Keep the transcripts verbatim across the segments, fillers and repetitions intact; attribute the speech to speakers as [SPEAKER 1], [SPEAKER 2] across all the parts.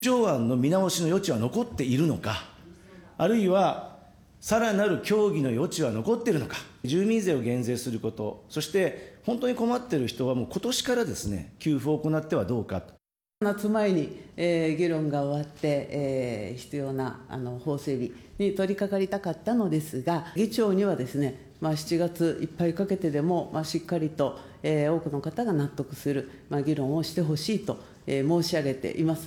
[SPEAKER 1] 条案の見直しの余地は残っているのか、あるいはさらなる協議の余地は残っているのか、住民税を減税すること、そして本当に困っている人はもう今年からですね、給付を行ってはどうかと。
[SPEAKER 2] 夏前に、えー、議論が終わって、えー、必要なあの法整備に取り掛かりたかったのですが、議長にはですね、まあ、しちがついっぱいかけてでも、まあ、しっかりと、えー、多くの方が納得する、まあ、議論をしてほしいと、えー、申し上げています。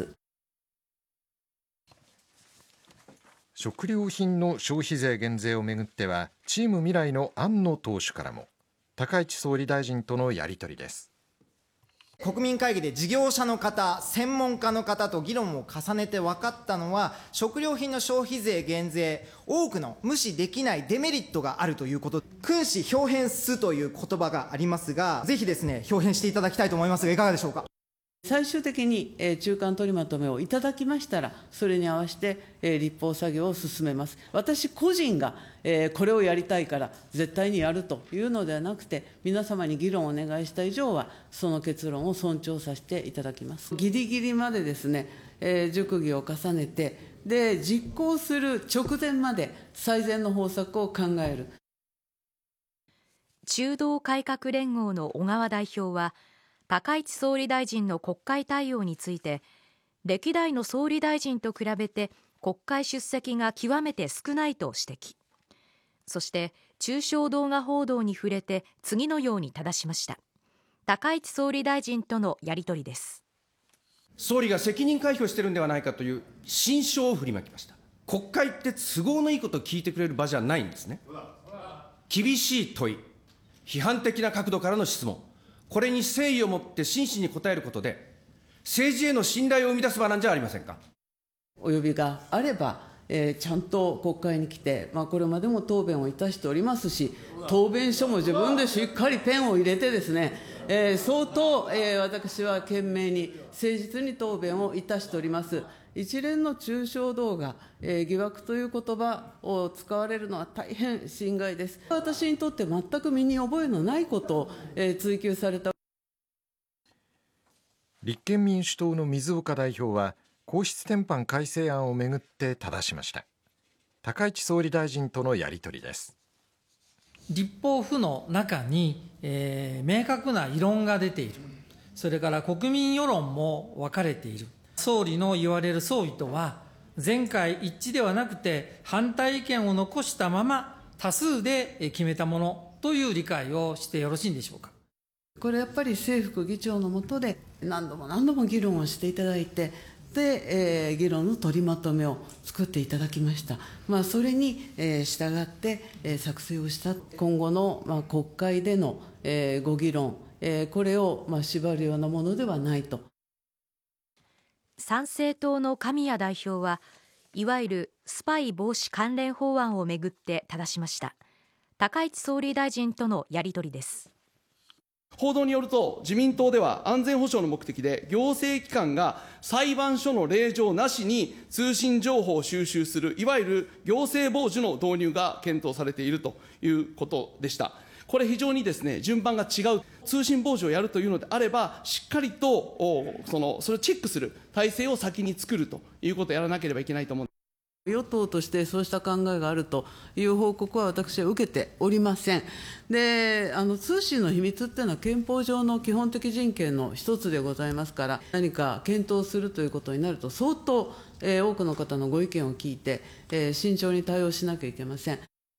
[SPEAKER 3] 食料品の消費税減税をめぐっては、チーム未来の庵野党首からも高市総理大臣とのやり取りです。
[SPEAKER 4] 国民会議で事業者の方、専門家の方と議論を重ねて分かったのは、食料品の消費税減税、多くの無視できないデメリットがあるということ、君子表変すという言葉がありますが、ぜひですね、表変していただきたいと思いますが、いかがでしょうか。
[SPEAKER 2] 最終的に中間取りまとめをいただきましたら、それに合わせて立法作業を進めます。私個人がこれをやりたいから絶対にやるというのではなくて、皆様に議論をお願いした以上は、その結論を尊重させていただきます。ぎりぎりまでですね、熟議を重ねて、で、実行する直前まで最善の方策を考える。
[SPEAKER 5] 中道改革連合の小川代表は、高市総理大臣の国会対応について、歴代の総理大臣と比べて国会出席が極めて少ないと指摘。そして中傷動画報道に触れて次のように正しました。高市総理大臣とのやり取りです。
[SPEAKER 6] 総理が責任回避をしているんではないかという心証を振りまきました。国会って都合のいいことを聞いてくれる場じゃないんですね。厳しい問い、批判的な角度からの質問、これに誠意を持って真摯に答えることで、政治への信頼を生み出す場なんじゃありませんか。
[SPEAKER 2] お呼びがあれば、えー、ちゃんと国会に来て、まあ、これまでも答弁をいたしておりますし、答弁書も自分でしっかりペンを入れてですね、えー、相当、えー、私は懸命に誠実に答弁をいたしております。一連の中傷動画、えー、疑惑という言葉を使われるのは大変心外です。私にとって全く身に覚えのないことを、えー、追及された。
[SPEAKER 3] 立憲民主党の水岡代表は、皇室典範改正案をめぐって正しました。高市総理大臣とのやり取りです。
[SPEAKER 7] 立法府の中に、えー、明確な異論が出ている。それから国民世論も分かれている。総理の言われる総意とは、全会一致ではなくて、反対意見を残したまま、多数で決めたものという理解をしてよろしいんでしょうか。
[SPEAKER 2] これやっぱり政府議長の下で、何度も何度も議論をしていただいて、で、えー、議論の取りまとめを作っていただきました。まあ、それに、えー、従って、えー、作成をした。今後の、まあ、国会での、えー、ご議論、えー、これを、まあ、縛るようなものではないと。
[SPEAKER 5] 参政党の神谷代表は、いわゆるスパイ防止関連法案をめぐって正しました。高市総理大臣とのやり取りです。
[SPEAKER 6] 報道によると、自民党では安全保障の目的で、行政機関が裁判所の令状なしに通信情報を収集する、いわゆる行政傍受の導入が検討されているということでした。これ非常にですね、順番が違う。通信傍受をやるというのであれば、しっかりとそのそれをチェックする体制を先に作るということをやらなければいけないと思う。
[SPEAKER 2] 与党としてそうした考えがあるという報告は私は受けておりません。で、あの通信の秘密っていうのは憲法上の基本的人権の一つでございますから、何か検討するということになると、相当、えー、多くの方のご意見を聞いて、えー、慎重に対応しなきゃいけません。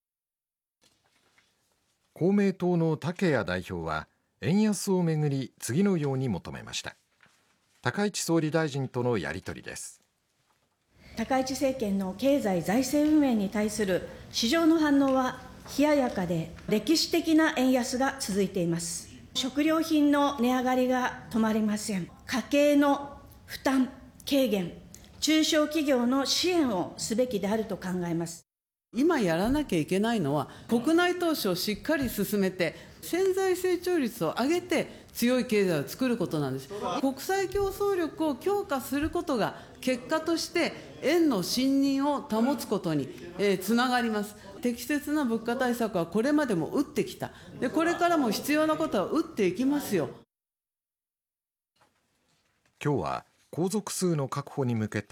[SPEAKER 3] 公明党の竹谷代表は、円安をめぐり次のように求めました。高市総理大臣とのやり取りです。
[SPEAKER 8] 高市政権の経済財政運営に対する市場の反応は冷ややかで、歴史的な円安が続いています。食料品の値上がりが止まりません。家計の負担軽減、中小企業の支援をすべきであると考えます。
[SPEAKER 2] 今やらなきゃいけないのは、国内投資をしっかり進めて、潜在成長率を上げて強い経済を作ることなんです。国際競争力を強化することが結果として円の信認を保つことに、えー、つながります。適切な物価対策はこれまでも打ってきた。で、これからも必要なことは打っていきますよ。
[SPEAKER 3] 今日は皇族数の確保に向けた